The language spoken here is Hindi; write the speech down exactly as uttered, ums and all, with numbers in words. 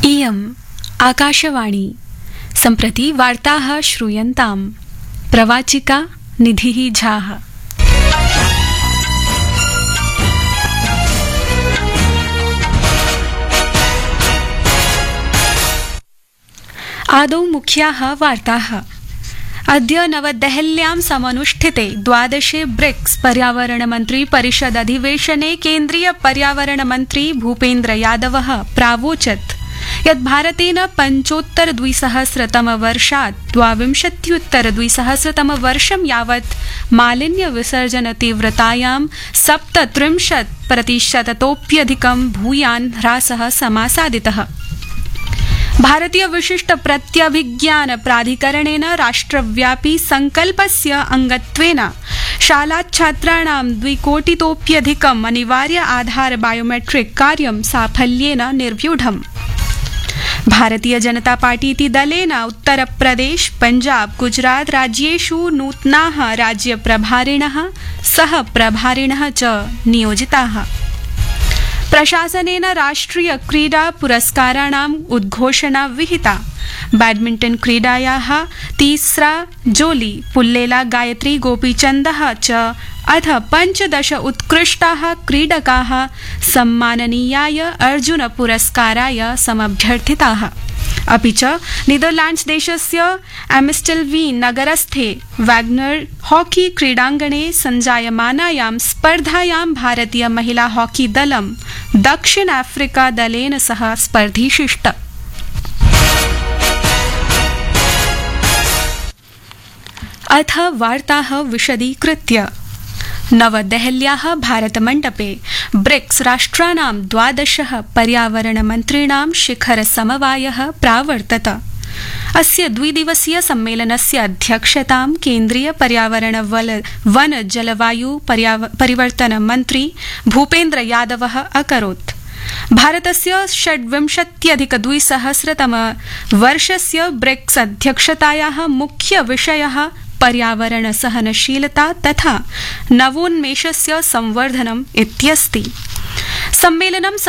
इयम् आकाशवाणी सम्प्रति वार्ताः श्रूयन्ताम् प्रवाचिका निधिः झाः। आदौ मुख्याः वार्ताः। अद्य नवदेहल्यां समनुष्ठिते द्वादशे ब्रिक्स पर्यावरणमन्त्री परिषद अधिवेशने केन्द्रीय पर्यावरणमन्त्री भूपेन्द्र यादवः प्रावोचत् यत् भारतेन पञ्चोत्तर द्विसहस्रतमवर्षात् द्वाविंशत्युत्तर द्विसहस्रतमवर्षं यावत् मालिन्य विसर्जन तीव्रतायां सप्तत्रिंशत् प्रतिशततोऽप्यधिकं भूयान् ह्रासः समासादितः। भारतीय विशिष्ट प्रत्यभिज्ञान प्राधिकरणेन राष्ट्रव्यापी संकल्पस्य अंगत्वेन शालाच्छात्राणां द्विकोटितोऽप्यधिकम् अनिवार्य आधार बायोमेट्रिक कार्यं साफल्येन निर्व्यूढम्। भारतीय जनता पार्टीति दलेन उत्तरप्रदेश पंजाब गुजरात राज्येषु नूतनाः राज्यप्रभारिणः सह प्रभारिणः च नियोजिताः। प्रशासनेन राष्ट्रिय क्रीडा पुरस्काराणाम् उद्घोषणा विहिता। बैडमिंटन क्रीडायाः तीसरा जोली पुल्लेला गायत्री गोपीचन्दः च अथ पञ्चदश उत्कृष्टाः क्रीडकाः सम्माननीयाय अर्जुन पुरस्काराय समभ्यर्थिताः। अपि च नीदरलैंड्स देशस्य एम्स्टेल्वीन् नगरस्थे वैग्नर हॉकी क्रीडाङ्गणे सञ्जायमानायां स्पर्धायां भारतीय महिला हॉकी दलं दक्षिण अफ्रीका दलेन सह स्पर्धिशिष्ट। अथ वार्ताः विशदीकृत्य। नवदेहल्याः भारतमण्डपे ब्रिक्स राष्ट्राणां द्वादशः पर्यावरणमन्त्रिणां शिखरसमवायः प्रावर्तत। अस्य द्विदिवसीय सम्मेलनस्य अध्यक्षतां केन्द्रीय पर्यावरण वन जलवायु परिवर्तन मन्त्री भूपेन्द्र यादवः अकरोत्। भारतस्य षड्विंशत्यधिक द्विसहस्रतम वर्षस्य ब्रिक्स अध्यक्षतायाः मुख्य विषयः पर्यावरण सहनशीलता तथा नवोन्मेषस्य संवर्धनम् इत्यस्ति। सम्मेलनं